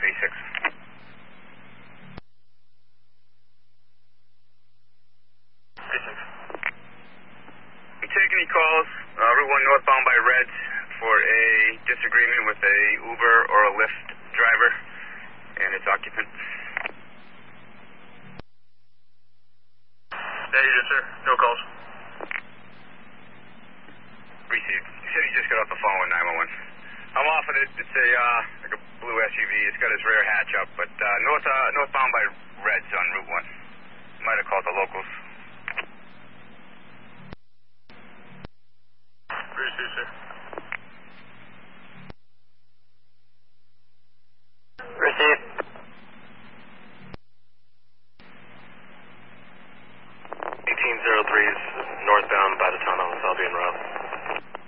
A6. A6. We take any calls, Route 1 northbound by Reds for a disagreement with a Uber or a Lyft driver and its occupant. Negative, sir. No calls. Received. He said he just got off the phone with 911. I'm off of it. It's a like a blue SUV. It's got his rear hatch up, but northbound by Reds on Route 1. Might have called the locals. Received, sir.